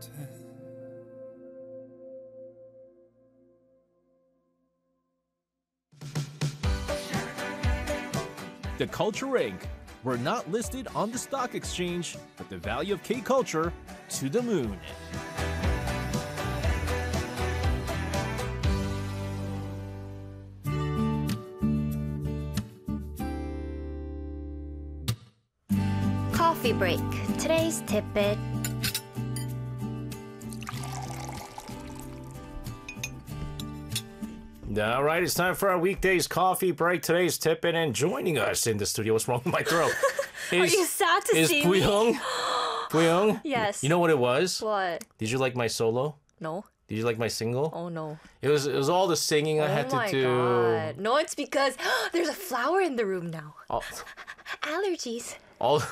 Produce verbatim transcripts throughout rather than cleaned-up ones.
The Culture Incorporated. We're not listed on the stock exchange, but the value of K-Culture to the moon. Coffee break. Today's tidbit. All right, it's time for our weekdays coffee break. Today's tipping and joining us in the studio. What's wrong with my throat? Is, Are you sad to is see Boo-young. me? Boo-young? Yes. You know what it was? What? Did you like my solo? No. Did you like my single? Oh no. It was it was all the singing I oh had to my do. God. No, it's because there's a flower in the room now. All, Allergies. all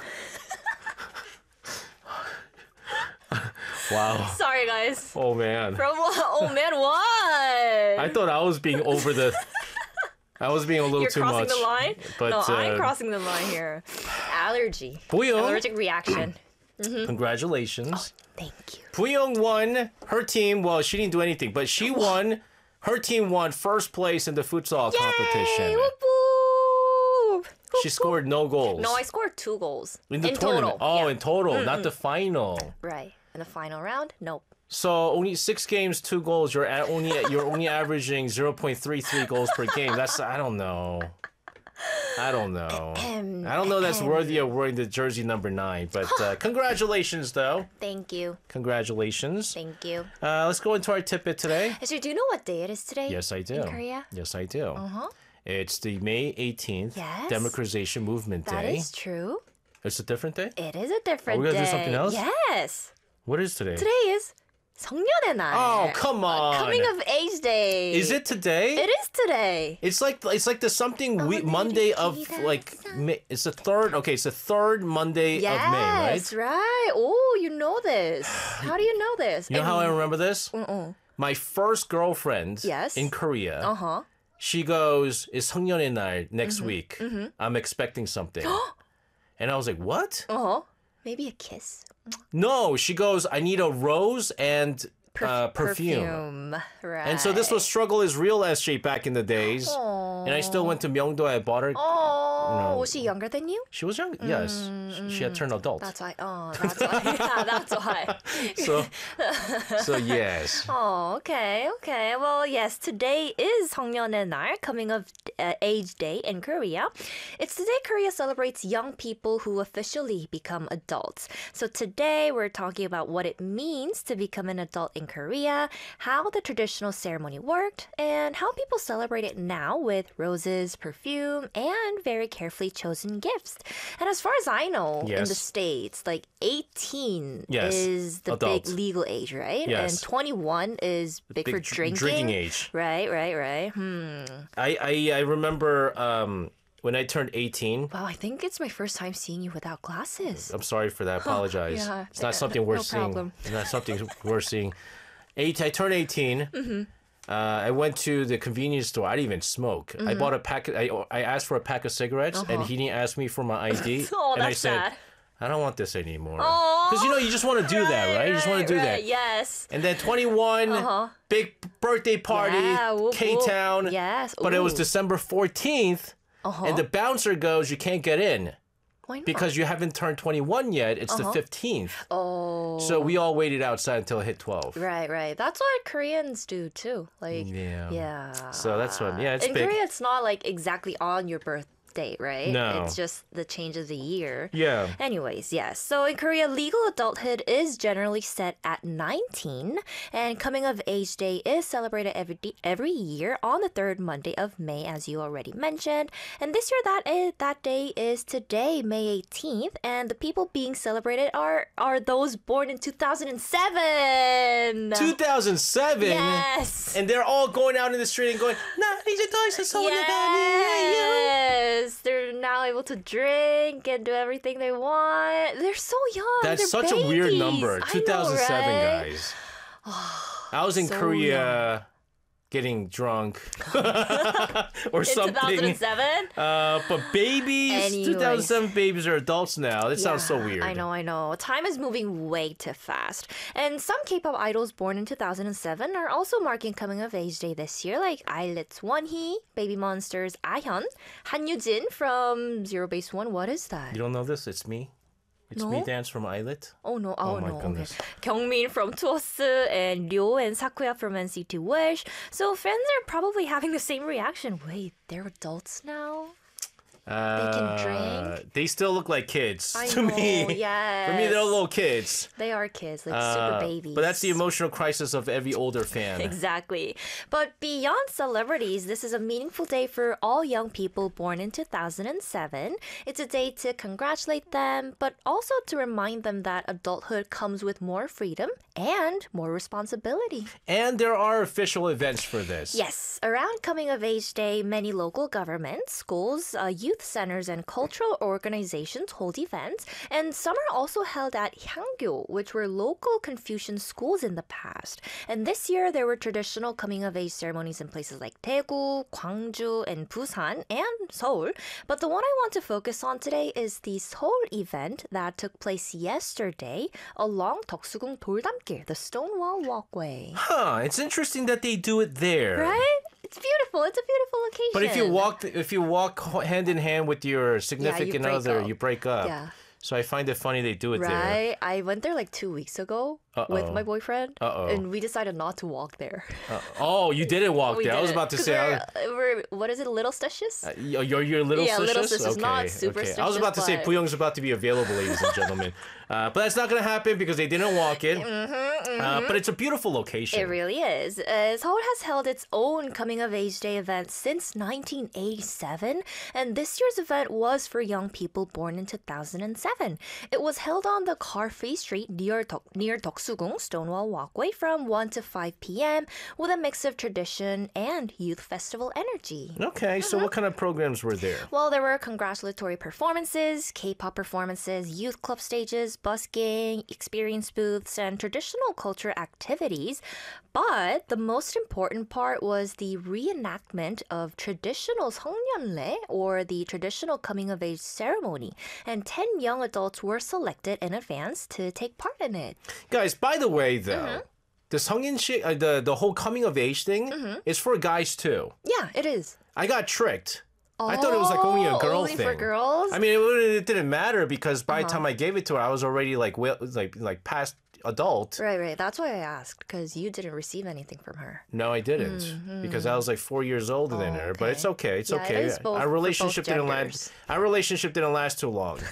Wow. Sorry, guys. Oh man. From what? Oh man, what? I thought I was being over the I was being a little You're too crossing much. the line? But, no, I'm uh, crossing the line here. Allergy. Boo-young. Allergic reaction. Mm-hmm. Congratulations. Thank you. Boo-young won. Her team, well, she didn't do anything, but she won. Her team won first place in the futsal Yay! competition. Whoop, whoop. She scored no goals. No, I scored two goals. in the in tournament. total. Oh, yeah. in total, not the final. Right. In the final round? Nope. So only six games, two goals. You're at only you're only averaging zero point three three goals per game. That's I don't know. I don't know. I don't know that's worthy of wearing the jersey number nine. But uh, congratulations, though. Thank you. Congratulations. Thank you. Uh, let's go into our tidbit today. So do you know what day it is today? Yes, I do. In Korea? Yes, I do. Uh-huh. It's the May eighteenth Yes. Democratization Movement That Day. is true. It's a different day? It is a different Are we gonna day. do something else? Yes. What is today? Today is 성년의 날. Oh, come on. Coming of age day. Is it today? It is today. It's like it's like the something we, Monday of like May, it's the third. Okay, it's the third Monday Yes, of May, right? right. Oh, you know this. How do you know this? You know how I remember this? Uh-uh. My first girlfriend Yes. in Korea. Uh-huh. She goes, "It's 성년의 날 next Mm-hmm. week. I'm expecting something." And I was like, "What?" Uh-huh. Maybe a kiss. No, she goes, "I need a rose and Perf- uh, perfume." Perfume. Right. And so this was struggle is real S J back in the days. And I still went to Myeongdo. I bought her. Oh, was she younger than you? She was young. Yes, she, she had turned adult. That's why. Oh, that's why. Yeah, that's why. So, so yes. Oh, okay, okay. Well, yes, today is 성년의 날, coming of uh, age day in Korea. It's the day Korea celebrates young people who officially become adults. So today we're talking about what it means to become an adult in Korea, how the traditional ceremony worked, and how people celebrate it now with roses, perfume, and very carefully chosen gifts. And as far as I know, in the Yes. States, like eighteen Yes, is the adult. big legal age, right? Yes. And twenty-one is big, Big for dr- drinking. drinking age. Right, right, right. Hmm. I, I, I remember um, when I turned eighteen. Wow, I think it's my first time seeing you without glasses. I'm sorry for that. I apologize. yeah, it's not yeah, something we're no seeing. problem. It's not something we're seeing. Eight. I turned eighteen. Mm-hmm. Uh, I went to the convenience store. I didn't even smoke. I bought a pack. I, I asked for a pack of cigarettes, and he didn't ask me for my I D. Uh-huh. Oh, and I that's said, sad. I don't want this anymore. Oh, Because you know, you just want to do that, right? You just want to do right, that. Yes. And then twenty-one, Uh-huh. big birthday party, Yeah, whoop, K-Town. whoop. Yes. But it was Ooh. December fourteenth, Uh-huh. and the bouncer goes, you can't get in Why not? because you haven't turned twenty-one yet. It's the fifteenth. Oh. So we all waited outside until it hit twelve. Right, right. That's what Koreans do too. Like, Yeah. yeah. So that's what, yeah, it's In big. Korea, it's not like exactly on your birthday, right? No. It's just the change of the year. Yeah. Anyways, yes. So in Korea, legal adulthood is generally set at nineteen, and coming of age day is celebrated every every year on the third Monday of May, as you already mentioned. And this year, that is that day is today, May eighteenth, and the people being celebrated are are those born in two thousand seven. two thousand seven. Yes. And they're all going out in the street and going, nah, 이제 더 이상 서운해 아니에요. Yes, they're now able to drink and do everything they want. They're so young. That's They're such a weird babies. number. I know, two thousand seven, right? guys. I was in So Korea getting drunk or In something. two thousand seven? Uh, but babies, Anyways. two thousand seven babies are adults now. That sounds so Yeah, weird. I know, I know. Time is moving way too fast. And some K-pop idols born in two thousand seven are also marking coming of age day this year, like Islet's Wonhee, Baby Monster's Ahyun, Han Yujin from Zero Base One. What is that? You don't know this? It's me. It's me No? dance from Islet. Oh no, oh, Oh my no. Okay. goodness. Kyungmin from Tuosu and Ryo and Sakuya from N C T Wish. So fans are probably having the same reaction. Wait, they're adults now? Uh, can drink? They still look like kids I to know, me. yes. For me, they're little kids. They are kids, like Uh, super babies. But that's the emotional crisis of every older fan. Exactly. But beyond celebrities, this is a meaningful day for all young people born in two thousand seven. It's a day to congratulate them, but also to remind them that adulthood comes with more freedom and more responsibility. And there are official events for this. Yes, around Coming of Age Day, many local governments, schools, uh, youth centers, and cultural organizations hold events. And some are also held at Hangyo, which were local Confucian schools in the past. And this year, there were traditional coming of age ceremonies in places like Daegu, Gwangju, and Busan, and Seoul. But the one I want to focus on today is the Seoul event that took place yesterday along Deoksugung Doldamgil, the Stonewall Walkway. Huh, it's interesting that they do it there. Right? It's beautiful. It's a beautiful occasion. But if you walk if you walk hand in hand with your significant break other, up. you break up. Yeah. So I find it funny they do it there. Right? I went there like two weeks ago with Uh-oh. my boyfriend. Uh-oh. And we decided not to walk there. Uh, oh, you didn't walk We there. I was didn't, about to 'cause say. I We're, we're, what is it, Little Stitches? Uh, You're your little Yeah, sisters? little sisters, okay, not super okay. I was about to say stitches, but- Puyong's about to be available, ladies and gentlemen. Uh, but that's not going to happen because they didn't walk it. Mm-hmm, Uh, but it's a beautiful location. It really is. Uh, Seoul has held its own Coming of Age Day event since nineteen eighty-seven, and this year's event was for young people born in two thousand seven. It was held on the car-free street near Dok- near Deoksugung Stonewall Walkway from one to five p.m. with a mix of tradition and youth festival energy. Okay, so what kind of programs were there? Well, there were congratulatory performances, K-pop performances, youth club stages, busking, experience booths, and traditional culture activities. But the most important part was the reenactment of traditional 성년례, or the traditional coming-of-age ceremony. And ten young adults were selected in advance to take part in it. Guys, by the way, though, Mm-hmm. the 성인 시, uh, the the whole coming of age thing Mm-hmm. is for guys too. Yeah, it is. I got tricked. I thought it was like only a Oh, girl only thing. for girls? I mean, it, wouldn't- it didn't matter because by the time I gave it to her, I was already like well, like like past adult. Right, right. That's why I asked, because you didn't receive anything from her. No, I didn't because I was like four years older than her. But it's okay. It's Yeah, it okay. is both- Our for both relationship didn't genders. last. Our relationship didn't last too long.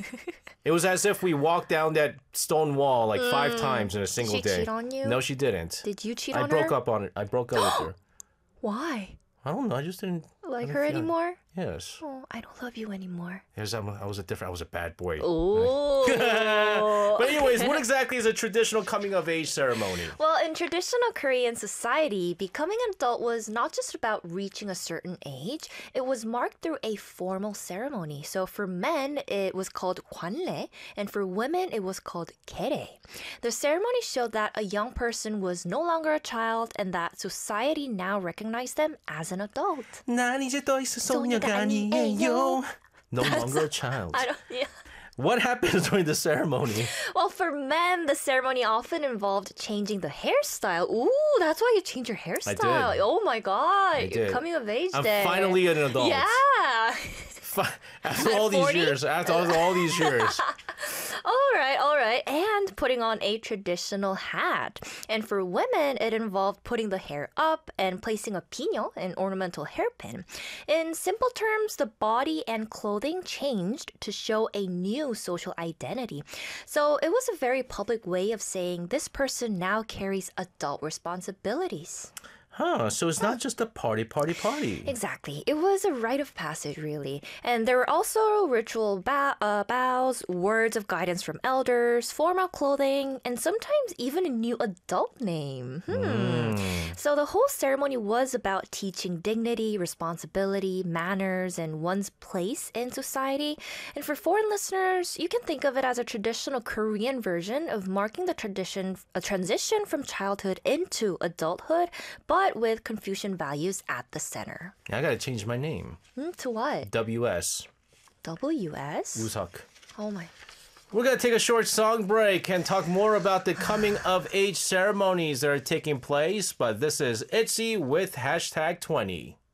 It was as if we walked down that stone wall like five times in a single she day. cheat on you? No, she didn't. Did you cheat I on broke her? up on it. I broke up with her. Why? I don't know. I just didn't Like I her don't feel- anymore? Yes. Oh, I don't love you anymore. It was, um, I was a different. I was a bad boy. Oh. But anyways, what exactly is a traditional coming of age ceremony? Well, in traditional Korean society, becoming an adult was not just about reaching a certain age. It was marked through a formal ceremony. So for men, it was called 관례, and for women, it was called 계례. The ceremony showed that a young person was no longer a child and that society now recognized them as an adult. 난 이제 더 이상 소녀가 소녀가 아니에요. 아니에요. No longer a child. I don't, yeah. What happens during the ceremony? Well, for men, the ceremony often involved changing the hairstyle. Ooh, that's why you change your hairstyle. did. Oh my god, I you're did. coming of age I'm day. finally an adult. Yeah. Fi- After all these forty? years, after all, all these years. All right, all right. And putting on a traditional hat. And for women, it involved putting the hair up and placing a piño, an ornamental hairpin. In simple terms, the body and clothing changed to show a new social identity. So it was a very public way of saying this person now carries adult responsibilities. Huh, so it's not just a party, party, party. Exactly. It was a rite of passage, really. And there were also ritual bow- uh, bows, words of guidance from elders, formal clothing, and sometimes even a new adult name. Hmm. So the whole ceremony was about teaching dignity, responsibility, manners, and one's place in society. And for foreign listeners, you can think of it as a traditional Korean version of marking the tradition, a transition from childhood into adulthood, but but with Confucian values at the center. I gotta change my name. Hmm, to what? W S. W S? Wooseok. Oh my. We're going to take a short song break and talk more about the coming of age ceremonies that are taking place. But this is ITZY with hashtag twenty.